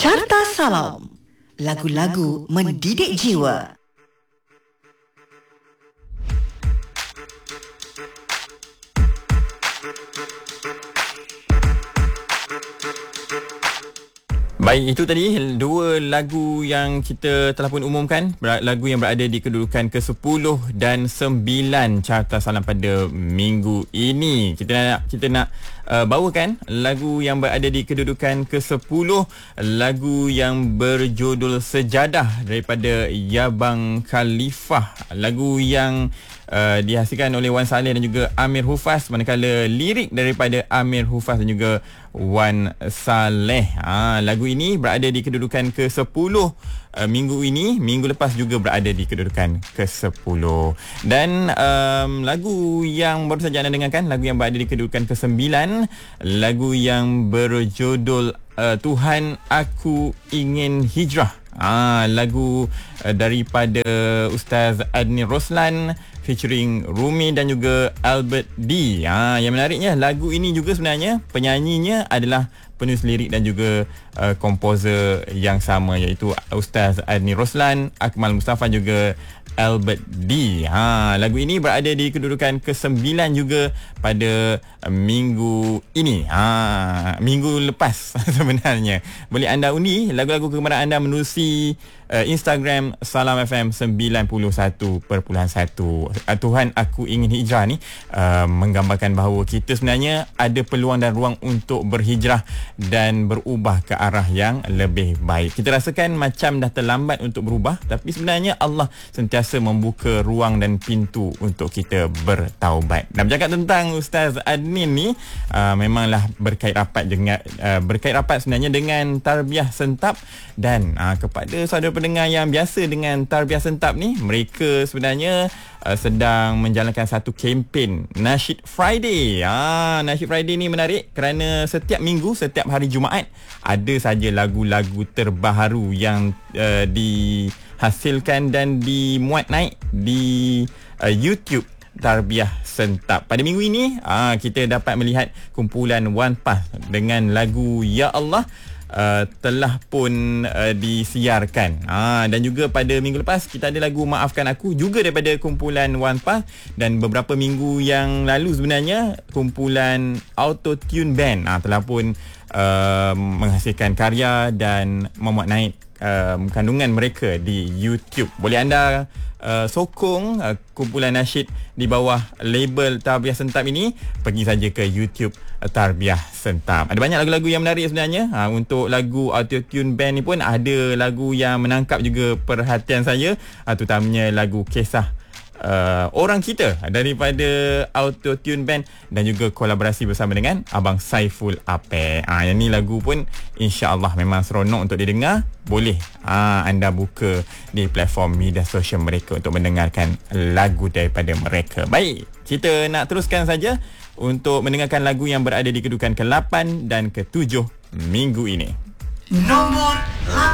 Carta Salam. Lagu-lagu mendidik jiwa. Baik, itu tadi dua lagu yang kita telah pun umumkan. Lagu yang berada di kedudukan ke-10 dan 9 Carta Salam pada minggu ini. Kita nak bawakan lagu yang berada di kedudukan ke-10, lagu yang berjudul Sejadah daripada Yabang Khalifah. Lagu yang dihasilkan oleh Wan Saleh dan juga Amir Hufaz, manakala lirik daripada Amir Hufaz dan juga Wan Saleh. Lagu ini berada di kedudukan ke-10 minggu ini. Minggu lepas juga berada di kedudukan ke-10. Dan lagu yang baru saja anda dengarkan, lagu yang berada di kedudukan ke-9, lagu yang berjudul Tuhan Aku Ingin Hijrah. Lagu daripada Ustaz Adni Roslan featuring Rumi dan juga Albert D. Yang menariknya, lagu ini juga sebenarnya penyanyinya adalah penulis lirik dan juga komposer yang sama, iaitu Ustaz Adni Roslan, Akmal Mustafa juga Albert D. Lagu ini berada di kedudukan ke-9 juga pada minggu ini. Minggu lepas sebenarnya. Boleh anda undi lagu-lagu kegemaran anda menerusi Instagram Salam FM 91.1. Tuhan Aku Ingin Hijrah ni menggambarkan bahawa kita sebenarnya ada peluang dan ruang untuk berhijrah dan berubah ke arah yang lebih baik. Kita rasakan macam dah terlambat untuk berubah, tapi sebenarnya Allah sentiasa membuka ruang dan pintu untuk kita bertaubat. Dan bercakap tentang Ustaz Adnin ni, memanglah berkait rapat sebenarnya dengan tarbiyah sentap. Dan kepada saudara pendengar yang biasa dengan tarbiyah sentap ni, mereka sebenarnya sedang menjalankan satu kempen Nasyid Friday. Nasyid Friday ni menarik kerana setiap minggu, setiap hari Jumaat ada saja lagu-lagu terbaru yang dihasilkan dan dimuat naik di YouTube Tarbiyah Sentap. Pada minggu ini kita dapat melihat kumpulan One Path dengan lagu Ya Allah telah pun disiarkan. Dan juga pada minggu lepas kita ada lagu Maafkan Aku juga daripada kumpulan One Path. Dan beberapa minggu yang lalu sebenarnya kumpulan Auto Tune Band telah pun menghasilkan karya dan memuat naik kandungan mereka di YouTube. Boleh anda sokong kumpulan nasyid di bawah label Tarbiyah Sentap ini, pergi saja ke YouTube Tarbiyah Sentap. Ada banyak lagu-lagu yang menarik sebenarnya. Untuk lagu Autotune Band ni pun ada lagu yang menangkap juga perhatian saya, terutamanya lagu Kisah Orang Kita daripada Autotune Band dan juga kolaborasi bersama dengan Abang Saiful Apek. Yang ni lagu pun insya-Allah memang seronok untuk didengar. Boleh anda buka di platform media sosial mereka untuk mendengarkan lagu daripada mereka. Baik, kita nak teruskan saja untuk mendengarkan lagu yang berada di kedudukan ke-8 dan ke-7 minggu ini. Nombor